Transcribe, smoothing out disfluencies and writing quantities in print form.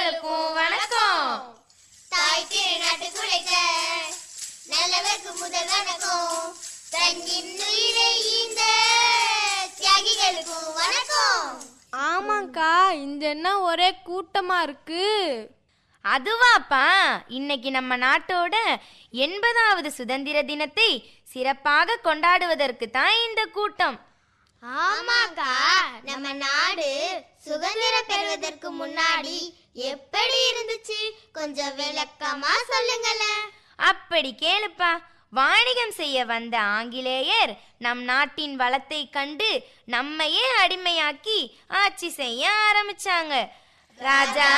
தியாகிகளுக்கும் வணக்கம். தாய் திருநாட்டு குலைக்க நல்லவர்க்கு முதல் வணக்கம். தன்னின் உயிரை ஈந்த தியாகிகளுக்கும் வணக்கம். ஆமாக்கா, இந்த என்ன ஒரே கூட்டமா இருக்கு. அதுவாப்பா, இன்னைக்கு நம்ம நாட்டோட 80வது சுதந்திர தினத்தை சிறப்பாக கொண்டாடுவதற்கு தான் இந்த கூட்டம். ஆமாக்கா, நம்ம நாடு சுதந்திரம் பெறுவதற்கு முன்னாடி எப்படி இருந்துச்சு கொஞ்சம் விளக்கமா சொல்லுங்களேன். அப்படி கேளுப்பா. வாணிகம் செய்ய வந்த ஆங்கிலேயர் நம் நாட்டின் வளத்தை கண்டு நம்மையே அடிமையாக்கி ஆட்சி செய்ய ஆரம்பிச்சாங்க. ராஜா